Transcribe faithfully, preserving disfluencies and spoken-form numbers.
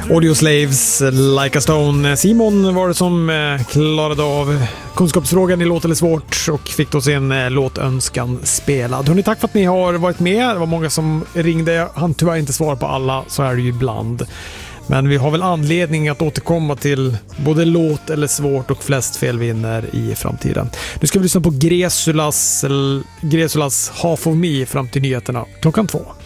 Audio Slaves, Like a Stone. Simon var det som eh, klarade av kunskapsfrågan i Låt eller svårt och fick då sin eh, låtönskan spelad. Hörrni, tack för att ni har varit med. Det var många som ringde. Jag hann tyvärr inte svara på alla, så är det ju ibland. Men vi har väl anledning att återkomma till både låt eller svårt och flest fel vinner i framtiden. Nu ska vi lyssna på Gresulas, Gresulas Half of Me fram till nyheterna klockan två.